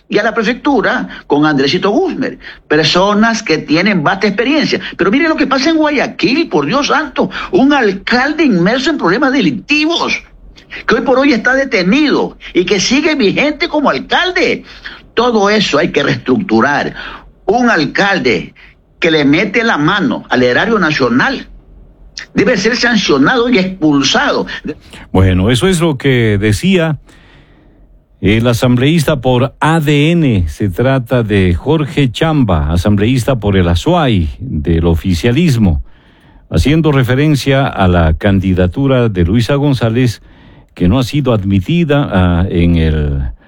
y a la prefectura con Andresito Guzmán, personas que tienen vasta experiencia. Pero mire lo que pasa en Guayaquil, por Dios santo, un alcalde inmerso en problemas delictivos, que hoy por hoy está detenido y que sigue vigente como alcalde. Todo eso hay que reestructurar. Un alcalde que le mete la mano al erario nacional debe ser sancionado y expulsado. Bueno, eso es lo que decía el asambleísta por ADN. Se trata de Jorge Chamba, asambleísta por el Azuay del oficialismo, haciendo referencia a la candidatura de Luisa González, que no ha sido admitida en el